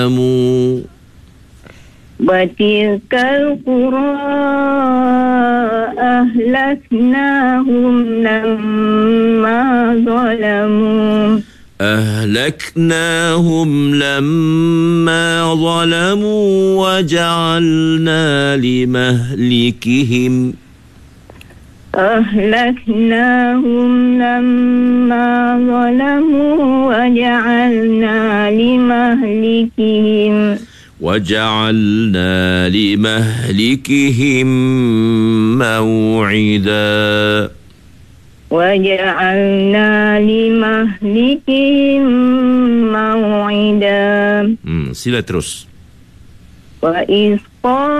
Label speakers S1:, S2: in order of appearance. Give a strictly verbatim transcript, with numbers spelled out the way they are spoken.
S1: وتلك القرى أهلكناهم لما ظلموا
S2: أهلكناهم لما ظلموا وجعلنا لمهلكهم
S1: أهلكناهم لما ظلموا وجعلنا لمهلكهم
S2: وجعلنا لمهلكهم موعدا
S1: وجعلنا لمهلكهم موعدا.
S2: Hmm, sila terus.
S1: وإذ قال